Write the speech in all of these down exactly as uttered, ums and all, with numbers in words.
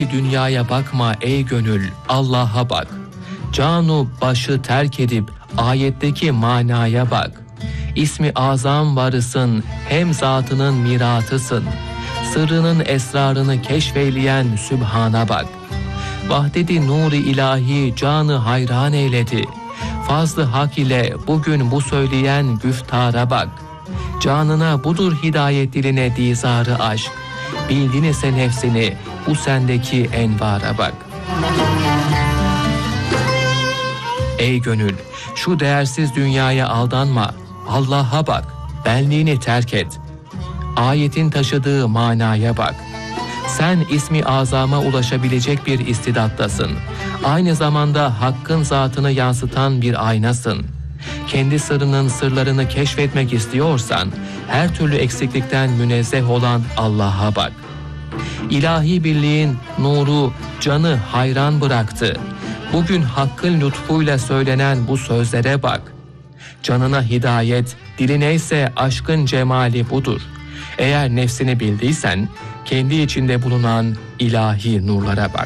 Dünyaya bakma ey gönül, Allah'a bak. Canu başı terk edip ayetteki manaya bak. İsmi azam varısın, hem zatının miratısın. Sırrının esrarını keşfeyleyen Sübhan'a bak. Vahdet-i nur-i ilahi canı hayran eyledi. Fazlı hak ile bugün bu söyleyen güftara bak. Canına budur hidayet diline dizarı aşk. Bildin ise nefsini, bu sendeki envara bak. Ey gönül, şu değersiz dünyaya aldanma. Allah'a bak, benliğini terk et. Ayetin taşıdığı manaya bak. Sen ismi azama ulaşabilecek bir istidattasın. Aynı zamanda Hakk'ın zatını yansıtan bir aynasın. Kendi sırrının sırlarını keşfetmek istiyorsan, her türlü eksiklikten münezzeh olan Allah'a bak. İlahi birliğin nuru canı hayran bıraktı. Bugün Hakk'ın lütfuyla söylenen bu sözlere bak. Canına hidayet, diline ise aşkın cemali budur. Eğer nefsini bildiysen, kendi içinde bulunan ilahi nurlara bak.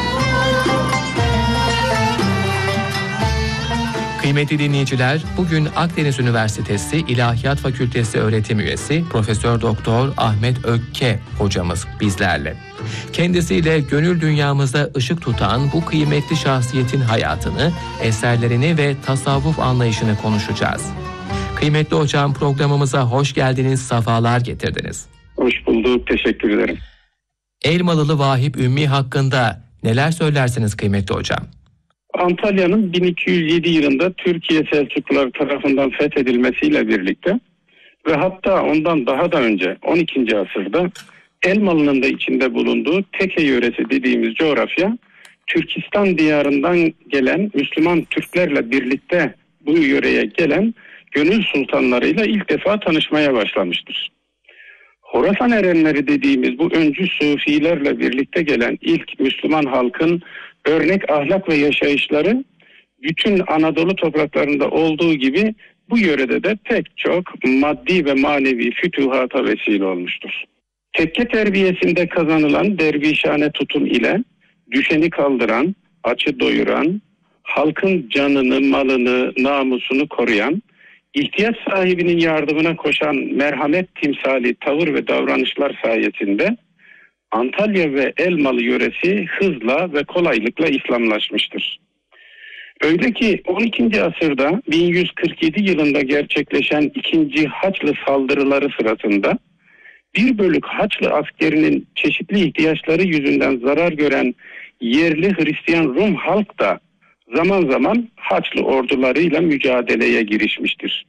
Kıymetli dinleyiciler, bugün Akdeniz Üniversitesi İlahiyat Fakültesi öğretim üyesi Profesör Doktor Ahmet Ökke hocamız bizlerle. Kendisiyle gönül dünyamızda ışık tutan bu kıymetli şahsiyetin hayatını, eserlerini ve tasavvuf anlayışını konuşacağız. Kıymetli hocam, programımıza hoş geldiniz, sefalar getirdiniz. Hoş bulduk, teşekkür ederim. Elmalılı Vahip Ümmi hakkında neler söylersiniz kıymetli hocam? Antalya'nın bin iki yüz yedi yılında Türkiye Selçuklular tarafından fethedilmesiyle birlikte ve hatta ondan daha da önce on ikinci asırda Elmalı'nın da içinde bulunduğu Teke yöresi dediğimiz coğrafya, Türkistan diyarından gelen Müslüman Türklerle birlikte bu yöreye gelen gönül sultanlarıyla ilk defa tanışmaya başlamıştır. Horasan erenleri dediğimiz bu öncü sufilerle birlikte gelen ilk Müslüman halkın örnek ahlak ve yaşayışları bütün Anadolu topraklarında olduğu gibi bu yörede de pek çok maddi ve manevi fütühata vesile olmuştur. Tekke terbiyesinde kazanılan dervişane tutum ile düşeni kaldıran, açı doyuran, halkın canını, malını, namusunu koruyan, ihtiyaç sahibinin yardımına koşan merhamet timsali tavır ve davranışlar sayesinde Antalya ve Elmalı yöresi hızla ve kolaylıkla İslamlaşmıştır. Öyle ki on ikinci asırda bin yüz kırk yedi yılında gerçekleşen ikinci Haçlı saldırıları sırasında bir bölük Haçlı askerinin çeşitli ihtiyaçları yüzünden zarar gören yerli Hristiyan Rum halk da zaman zaman Haçlı ordularıyla mücadeleye girişmiştir.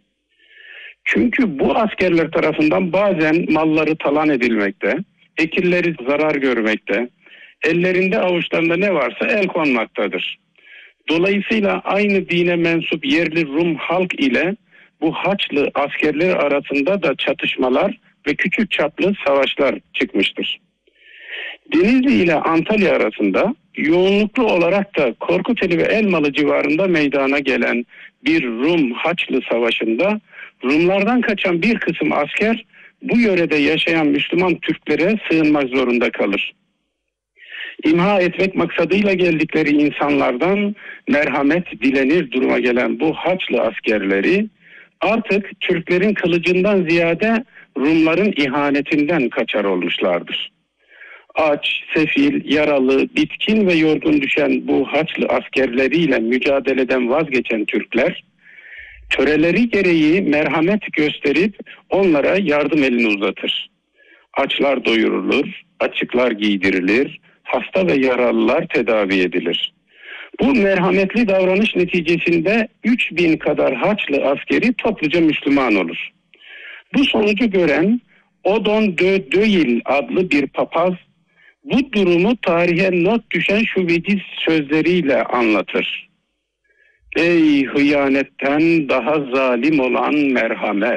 Çünkü bu askerler tarafından bazen malları talan edilmekte, ekilleri zarar görmekte, ellerinde avuçlarında ne varsa el konmaktadır. Dolayısıyla aynı dine mensup yerli Rum halk ile bu Haçlı askerler arasında da çatışmalar ve küçük çaplı savaşlar çıkmıştır. Denizli ile Antalya arasında yoğunluklu olarak da Korkuteli ve Elmalı civarında meydana gelen bir Rum Haçlı savaşında Rumlardan kaçan bir kısım asker bu yörede yaşayan Müslüman Türklere sığınmak zorunda kalır. İmha etmek maksadıyla geldikleri insanlardan merhamet dilenir duruma gelen bu Haçlı askerleri artık Türklerin kılıcından ziyade Rumların ihanetinden kaçar olmuşlardır. Aç, sefil, yaralı, bitkin ve yorgun düşen bu Haçlı askerleriyle mücadeleden vazgeçen Türkler, töreleri gereği merhamet gösterip onlara yardım elini uzatır. Açlar doyurulur, açıklar giydirilir, hasta ve yaralılar tedavi edilir. Bu merhametli davranış neticesinde üç bin kadar Haçlı askeri topluca Müslüman olur. Bu sonucu gören Odon de Döyil adlı bir papaz bu durumu tarihe not düşen şu veciz sözleriyle anlatır. Ey hıyanetten daha zalim olan merhamet!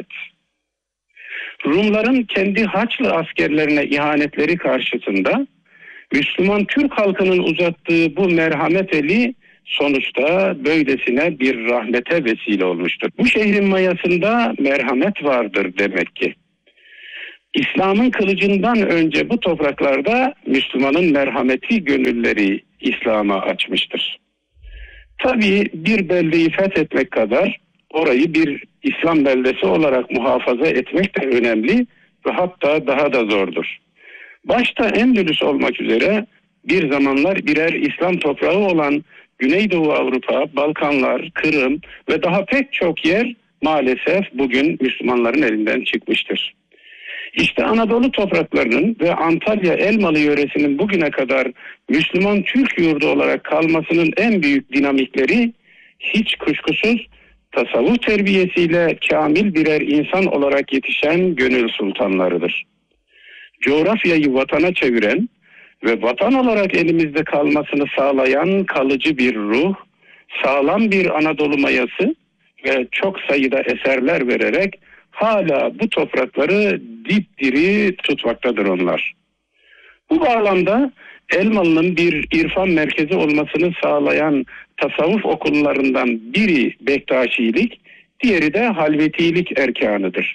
Rumların kendi Haçlı askerlerine ihanetleri karşısında Müslüman Türk halkının uzattığı bu merhamet eli sonuçta böylesine bir rahmete vesile olmuştur. Bu şehrin mayasında merhamet vardır demek ki. İslam'ın kılıcından önce bu topraklarda Müslümanın merhameti gönülleri İslam'a açmıştır. Tabii bir beldeyi fethetmek kadar orayı bir İslam beldesi olarak muhafaza etmek de önemli ve hatta daha da zordur. Başta Endülüs olmak üzere bir zamanlar birer İslam toprağı olan Güneydoğu Avrupa, Balkanlar, Kırım ve daha pek çok yer maalesef bugün Müslümanların elinden çıkmıştır. İşte Anadolu topraklarının ve Antalya Elmalı yöresinin bugüne kadar Müslüman Türk yurdu olarak kalmasının en büyük dinamikleri hiç kuşkusuz tasavvuf terbiyesiyle kamil birer insan olarak yetişen gönül sultanlarıdır. Coğrafyayı vatana çeviren ve vatan olarak elimizde kalmasını sağlayan kalıcı bir ruh, sağlam bir Anadolu mayası ve çok sayıda eserler vererek hala bu toprakları dipdiri tutmaktadır onlar. Bu bağlamda Elmalı'nın bir irfan merkezi olmasını sağlayan tasavvuf okullarından biri Bektaşilik, diğeri de Halvetilik erkanıdır.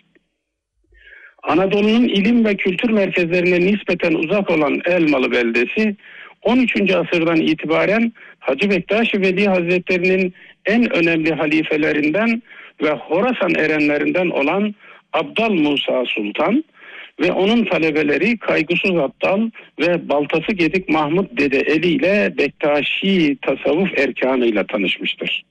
Anadolu'nun ilim ve kültür merkezlerine nispeten uzak olan Elmalı beldesi, on üçüncü asırdan itibaren Hacı Bektaş Veli Hazretleri'nin en önemli halifelerinden ve Horasan erenlerinden olan Abdal Musa Sultan ve onun talebeleri Kaygısız Abdal ve Baltası Gedik Mahmud Dede Eli ile Bektaşi tasavvuf erkanıyla tanışmıştır.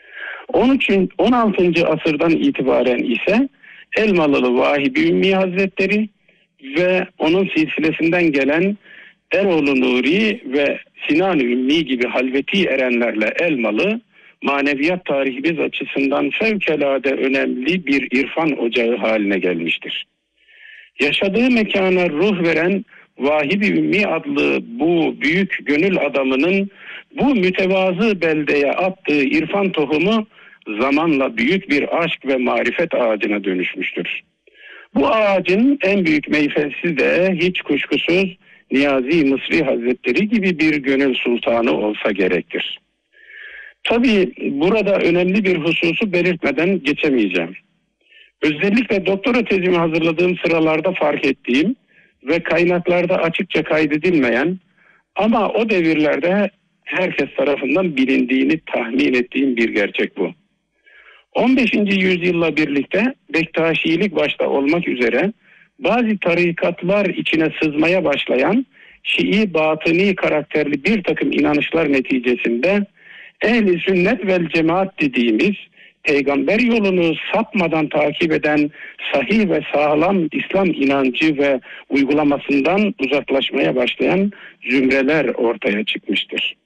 on altıncı asırdan itibaren ise Elmalılı Vahibi Ümmi Hazretleri ve onun silsilesinden gelen Eroğlu Nuri ve Sinan Ümmi gibi halveti erenlerle Elmalı, maneviyat tarihimiz açısından fevkalade önemli bir irfan ocağı haline gelmiştir. Yaşadığı mekana ruh veren Vahibi Ümmi adlı bu büyük gönül adamının bu mütevazı beldeye attığı irfan tohumu zamanla büyük bir aşk ve marifet ağacına dönüşmüştür. Bu ağacın en büyük meyvesi de hiç kuşkusuz Niyazi Mısri Hazretleri gibi bir gönül sultanı olsa gerektir. Tabii burada önemli bir hususu belirtmeden geçemeyeceğim. Özellikle doktora tezimi hazırladığım sıralarda fark ettiğim ve kaynaklarda açıkça kaydedilmeyen ama o devirlerde herkes tarafından bilindiğini tahmin ettiğim bir gerçek bu. on beşinci yüzyılla birlikte Bektaşilik başta olmak üzere bazı tarikatlar içine sızmaya başlayan Şii batıni karakterli bir takım inanışlar neticesinde ehli sünnet vel cemaat dediğimiz peygamber yolunu sapmadan takip eden sahih ve sağlam İslam inancı ve uygulamasından uzaklaşmaya başlayan zümreler ortaya çıkmıştır.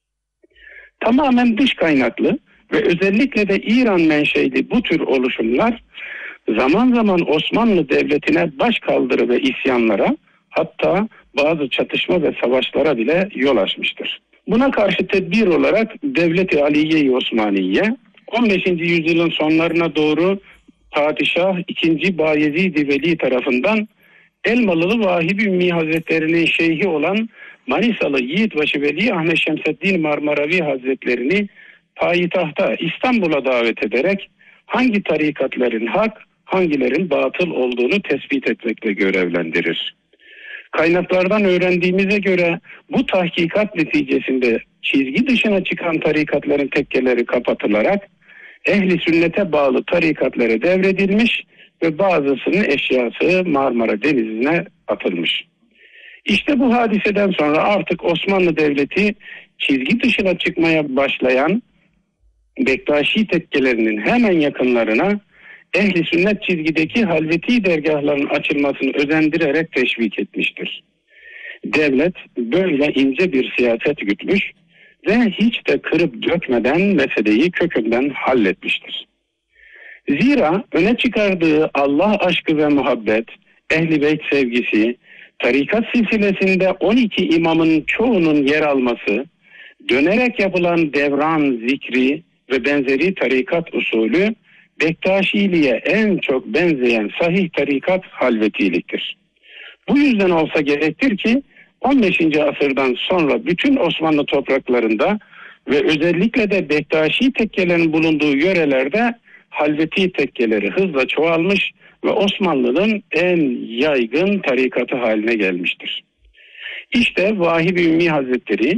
Tamamen dış kaynaklı ve özellikle de İran menşeli bu tür oluşumlar zaman zaman Osmanlı Devleti'ne başkaldırı ve isyanlara, hatta bazı çatışma ve savaşlara bile yol açmıştır. Buna karşı tedbir olarak Devlet-i Aliye-i Osmaniye on beşinci yüzyılın sonlarına doğru Padişah ikinci. Bayezid-i Veli tarafından Elmalılı Vahibi Ümmi Hazretleri'nin şeyhi olan Manisalı Yiğitbaşı Veli Ahmet Şemseddin Marmaravi Hazretlerini payitahta İstanbul'a davet ederek hangi tarikatların hak, hangilerin batıl olduğunu tespit etmekle görevlendirir. Kaynaklardan öğrendiğimize göre bu tahkikat neticesinde çizgi dışına çıkan tarikatların tekkeleri kapatılarak ehli sünnete bağlı tarikatlara devredilmiş ve bazısının eşyası Marmara Denizi'ne atılmış. İşte bu hadiseden sonra artık Osmanlı Devleti çizgi dışına çıkmaya başlayan Bektaşi tekkelerinin hemen yakınlarına ehli sünnet çizgideki halveti dergahların açılmasını özendirerek teşvik etmiştir. Devlet böyle ince bir siyaset gütmüş ve hiç de kırıp dökmeden meseleyi kökünden halletmiştir. Zira öne çıkardığı Allah aşkı ve muhabbet, ehl-i beyt sevgisi, tarikat silsilesinde on iki imamın çoğunun yer alması, dönerek yapılan devran zikri ve benzeri tarikat usulü Bektaşiliğe en çok benzeyen sahih tarikat halvetiliktir. Bu yüzden olsa gerektir ki on beşinci asırdan sonra bütün Osmanlı topraklarında ve özellikle de Bektaşi tekkelerin bulunduğu yörelerde halveti tekkeleri hızla çoğalmış ve Osmanlı'nın en yaygın tarikatı haline gelmiştir. İşte Vahid-i Ümmi Hazretleri